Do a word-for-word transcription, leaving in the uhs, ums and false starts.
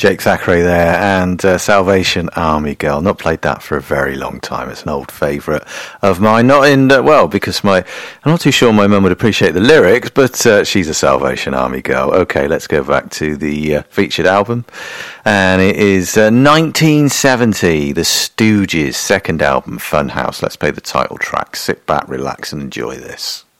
Jake Thackeray there, and uh, Salvation Army Girl. Not played that for a very long time. It's an old favourite of mine. Not in, uh, well, because my, I'm not too sure my mum would appreciate the lyrics, but uh, she's a Salvation Army Girl. Okay, let's go back to the uh, featured album. And it is uh, nineteen seventy, The Stooges' second album, Funhouse. Let's play the title track. Sit back, relax, and enjoy this.